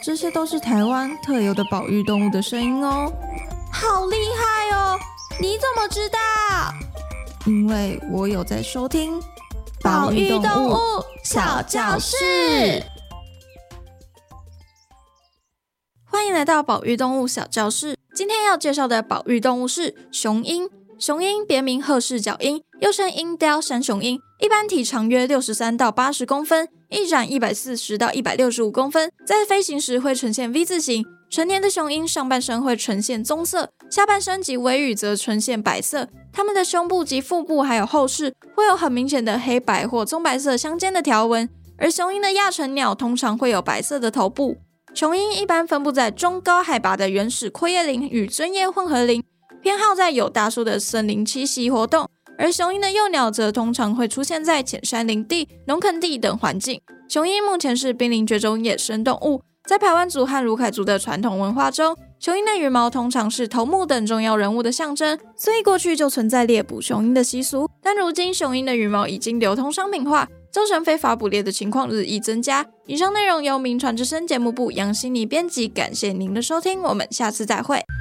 这些都是台湾特有的保育动物的声音哦。 好厉害哦！你怎么知道？ 因为我有在收听保育动物小教室。欢迎来到保育动物小教室。今天要介绍的保育动物是雄鹰。雄鹰别名褐式角鹰，又称鹰雕山雄鹰，一般体长约63到80公分，翼展140到165公分，在飞行时会呈现 V 字形。成年的雄鹰上半身会呈现棕色，下半身及尾羽则呈现白色。它们的胸部及腹部还有后翅会有很明显的黑白或棕白色相间的条纹，而雄鹰的亚成鸟通常会有白色的头部。雄鹰一般分布在中高海拔的原始阔叶林与针叶混合林，偏好在有大树的森林栖息活动，而雄鹰的幼鸟则通常会出现在浅山林地、农垦地等环境。雄鹰目前是濒临绝种野生动物，在排湾族和鲁凯族的传统文化中，雄鹰的羽毛通常是头目等重要人物的象征，所以过去就存在猎捕雄鹰的习俗。但如今雄鹰的羽毛已经流通商品化，造成非法捕猎的情况日益增加。以上内容由名传之声节目部杨心妮编辑，感谢您的收听，我们下次再会。